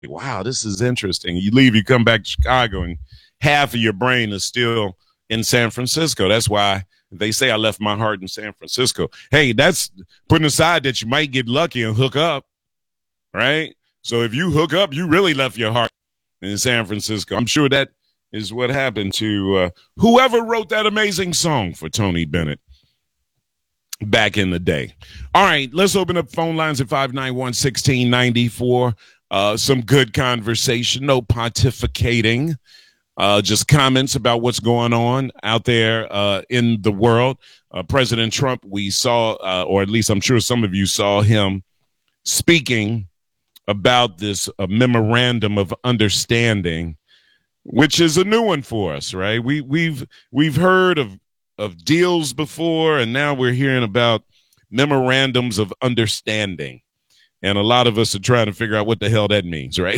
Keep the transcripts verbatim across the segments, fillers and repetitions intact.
wow, this is interesting. You leave, you come back to Chicago, and half of your brain is still in San Francisco. That's why they say I left my heart in San Francisco. Hey, that's putting aside that you might get lucky and hook up, right? So if you hook up, you really left your heart in San Francisco. I'm sure that is what happened to uh, whoever wrote that amazing song for Tony Bennett back in the day. All right, let's open up phone lines at five nine one, one six nine four. Uh, some good conversation, no pontificating, uh, just comments about what's going on out there uh, in the world. Uh, President Trump, we saw, uh, or at least I'm sure some of you saw him speaking about this uh, memorandum of understanding, which is a new one for us, right? We we've we've heard of of deals before, and now we're hearing about memorandums of understanding. And a lot of us are trying to figure out what the hell that means, right?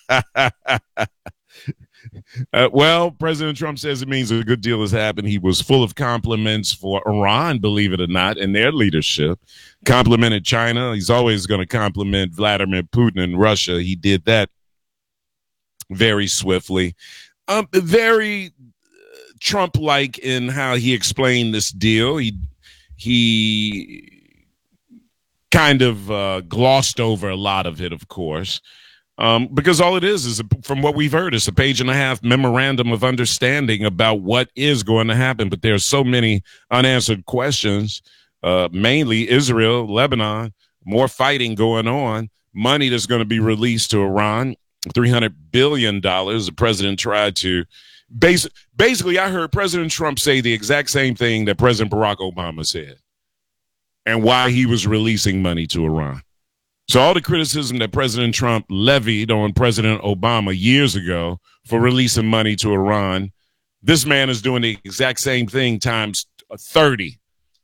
uh, well, President Trump says it means a good deal has happened. He was full of compliments for Iran, believe it or not, and their leadership. Complimented China. He's always going to compliment Vladimir Putin and Russia. He did that very swiftly. Um, very Trump-like in how he explained this deal. He he kind of uh, glossed over a lot of it, of course, um, because all it is is, a, from what we've heard, is a page and a half memorandum of understanding about what is going to happen. But there's so many unanswered questions, uh, mainly Israel, Lebanon, more fighting going on, money that's going to be released to Iran, three hundred billion dollars. The president tried to base, basically, I heard President Trump say the exact same thing that President Barack Obama said, and why he was releasing money to Iran. So all the criticism that President Trump levied on President Obama years ago for releasing money to Iran, this man is doing the exact same thing times thirty.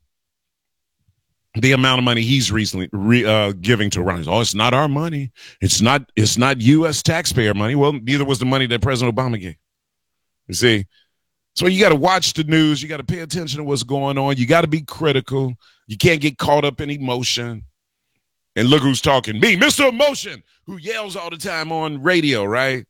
The amount of money he's recently re, uh, giving to Iran. Oh, it's not our money. It's not. It's not U S taxpayer money. Well, neither was the money that President Obama gave. You see, so you got to watch the news. You got to pay attention to what's going on. You got to be critical. You can't get caught up in emotion. And look who's talking. Me, Mister Emotion, who yells all the time on radio, right?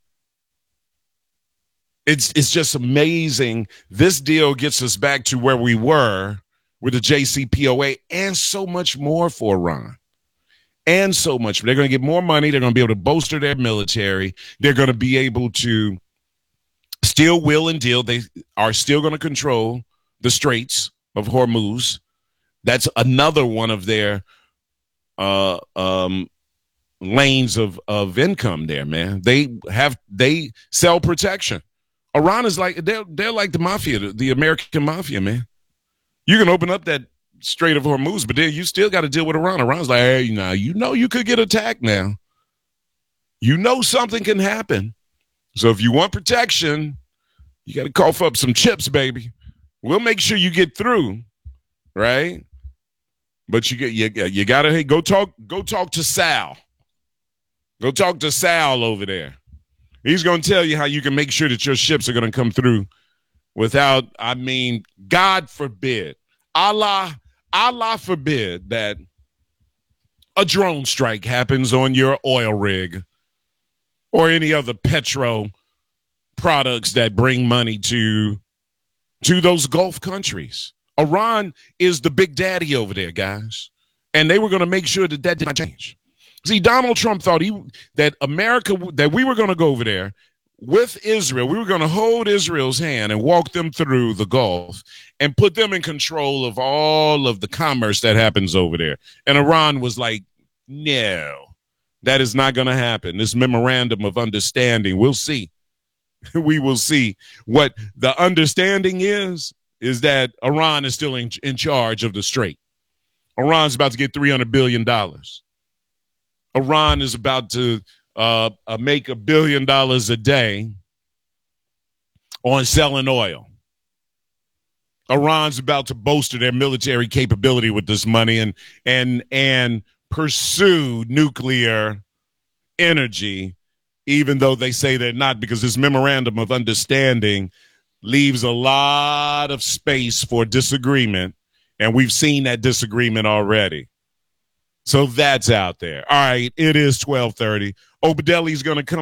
It's it's just amazing. This deal gets us back to where we were with the J C P O A and so much more for Iran. And so much. They're going to get more money. They're going to be able to bolster their military. They're going to be able to still will and deal. They are still going to control the Straits of Hormuz. That's another one of their uh, um, lanes of, of income there, man. They have they sell protection. Iran is like they're they're like the mafia, the, the American mafia, man. You can open up that Strait of Hormuz, but then you still got to deal with Iran. Iran's like, hey, now you know you could get attacked now. You know something can happen. So if you want protection, you got to cough up some chips, baby. We'll make sure you get through, right? But you get you, you got to hey, go talk go talk to Sal. Go talk to Sal over there. He's going to tell you how you can make sure that your ships are going to come through without, I mean, God forbid, Allah, Allah forbid that a drone strike happens on your oil rig or any other petro products that bring money to, to those Gulf countries. Iran is the big daddy over there, guys. And they were going to make sure that that did not change. See, Donald Trump thought he that America, that we were going to go over there with Israel. We were going to hold Israel's hand and walk them through the Gulf and put them in control of all of the commerce that happens over there. And Iran was like, no, that is not going to happen. This memorandum of understanding, we'll see. We will see. What the understanding is, is that Iran is still in, in charge of the strait. Iran's about to get three hundred billion dollars. Iran is about to uh, uh, make a billion dollars a day on selling oil. Iran's about to bolster their military capability with this money and and and pursue nuclear energy, even though they say they're not, because this memorandum of understanding leaves a lot of space for disagreement, and we've seen that disagreement already. So that's out there. All right, it is twelve thirty. Obadeli's going to come